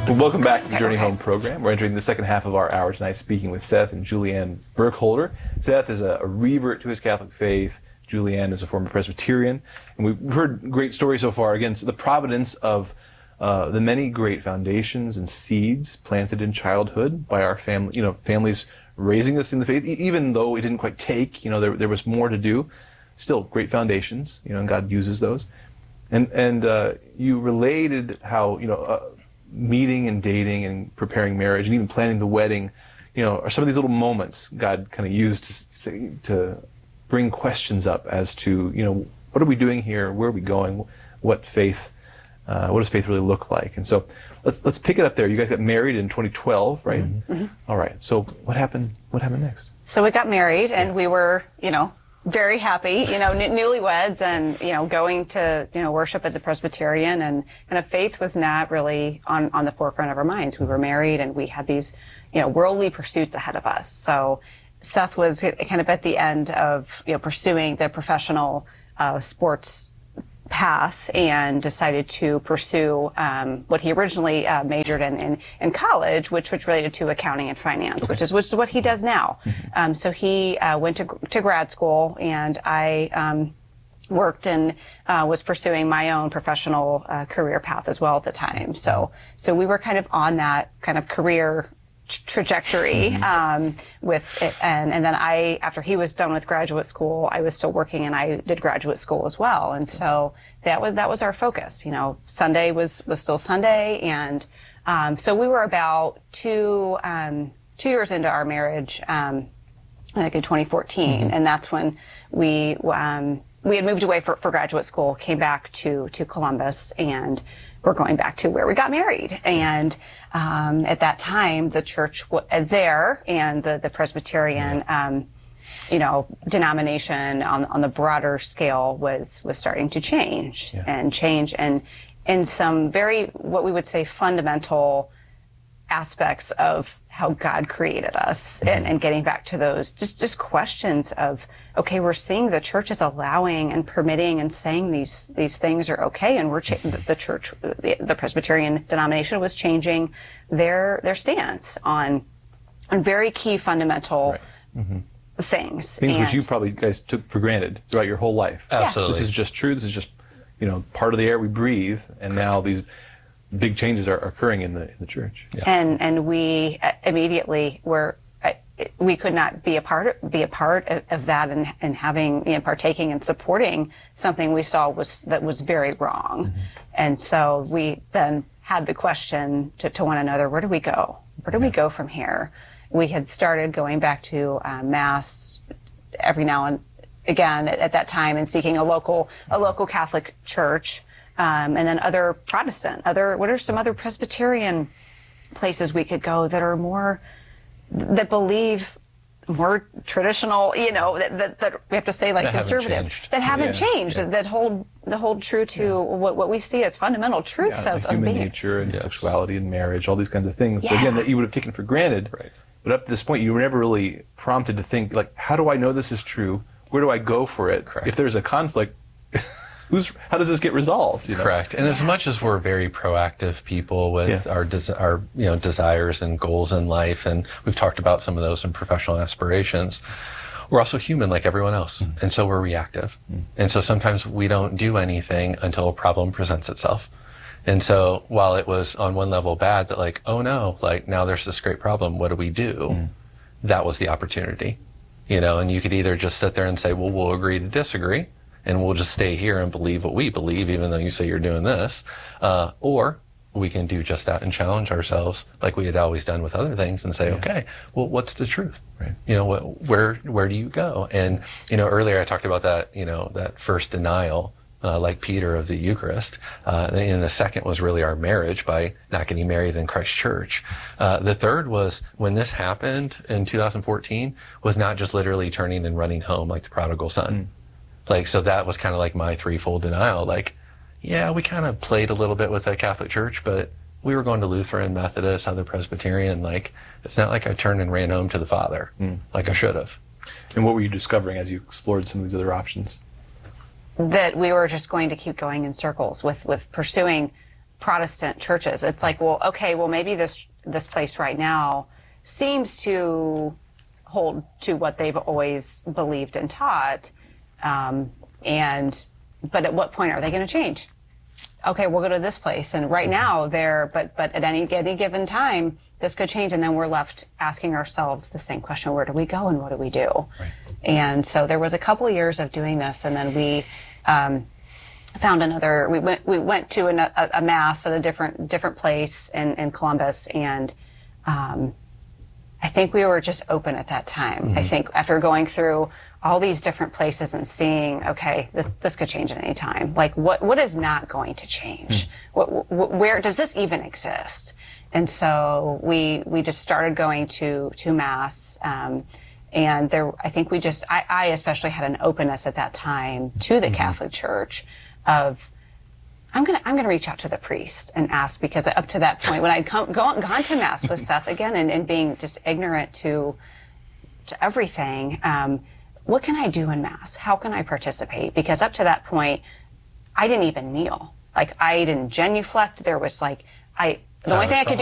Well, welcome back to the Journey Home program. We're entering the second half of our hour tonight, speaking with Seth and Julianne Burkholder. Seth is a revert to his Catholic faith. Julianne is a former Presbyterian. And we've heard great stories so far. Again, the providence of the many great foundations and seeds planted in childhood by our family, families raising us in the faith, even though it didn't quite take, there was more to do. Still great foundations, and God uses those. And you related how, meeting and dating and preparing marriage and even planning the wedding, are some of these little moments God kind of used to bring questions up as to, what are we doing here? Where are we going? What does faith really look like? And so let's pick it up there. You guys got married in 2012, right? Mm-hmm. All right. So what happened next? So we got married, and we were, very happy, newlyweds, and, going to, worship at the Presbyterian, and kind of faith was not really on the forefront of our minds. We were married, and we had these, worldly pursuits ahead of us. So Seth was kind of at the end of, pursuing the professional sports path, and decided to pursue what he originally majored in college, which related to accounting and finance, which is what he does now. So he went to grad school, and I worked and was pursuing my own professional career path as well at the time. So we were kind of on that kind of career trajectory with it, and then after he was done with graduate school, I was still working, and I did graduate school as well. And so that was our focus. Sunday was still Sunday, and so we were about 2 years into our marriage, I think in 2014, and that's when we had moved away for graduate school, came back to Columbus, and we're going back to where we got married. And at that time, the church there and the Presbyterian, denomination on the broader scale was starting to change and in some very, what we would say, fundamental aspects of how God created us, and getting back to those just questions of, okay, we're seeing the church is allowing and permitting and saying these things are okay, and the church, the Presbyterian denomination was changing their stance on very key fundamental things which you probably guys took for granted throughout your whole life. Absolutely. This is just true. This is just part of the air we breathe, and now these big changes are occurring in the church. And we immediately we could not be a part of that, and having, partaking and supporting something we saw that was very wrong. And so we then had the question to one another, where do we go? Where do we go from here? We had started going back to Mass every now and again at that time, and seeking a local Catholic church. And then other Protestant, what are some other Presbyterian places we could go that believe more traditional, that we have to say, like, that conservative, that haven't changed, that hold true to what we see as fundamental truths of human being. nature and sexuality and marriage, all these kinds of things. Yeah. Again, that you would have taken for granted. Right. But up to this point, you were never really prompted to think, like, how do I know this is true? Where do I go for it? Correct. If there's a conflict, how does this get resolved? Correct. And as much as we're very proactive people with our desires and goals in life, and we've talked about some of those in professional aspirations, we're also human like everyone else. And so we're reactive. And so sometimes we don't do anything until a problem presents itself. And so while it was on one level bad that, like, oh no, like, now there's this great problem, what do we do? That was the opportunity, and you could either just sit there and say, well, we'll agree to disagree, and we'll just stay here and believe what we believe, even though you say you're doing this. Or we can do just that and challenge ourselves like we had always done with other things, and say, okay, well, what's the truth? Right. Where do you go? And, earlier I talked about that, that first denial, like Peter, of the Eucharist. And the second was really our marriage by not getting married in Christ Church. The third was when this happened in 2014 was not just literally turning and running home like the prodigal son. So that was kind of like my threefold denial. Like, yeah, we kind of played a little bit with the Catholic Church, but we were going to Lutheran, Methodist, other Presbyterian. Like, it's not like I turned and ran home to the Father like I should have. And what were you discovering as you explored some of these other options? That we were just going to keep going in circles with pursuing Protestant churches. It's like, well, okay, well, maybe this place right now seems to hold to what they've always believed and taught, but at what point are they going to change? Okay, we'll go to this place, and right now but at any given time, this could change, and then we're left asking ourselves the same question: where do we go, and what do we do? Right. And so there was a couple of years of doing this, and then we found another. We went to a mass at a different place in Columbus, and I think we were just open at that time. I think after going through all these different places and seeing, okay, this could change at any time. Like, what is not going to change? Where does this even exist? And so we just started going to mass, and I think I especially had an openness at that time to the Catholic Church of, I'm gonna reach out to the priest and ask, because up to that point, when I'd gone to mass with Seth again and being just ignorant to everything, what can I do in mass? How can I participate? Because up to that point, I didn't even kneel. Like, I didn't genuflect. There was like, the only thing I could do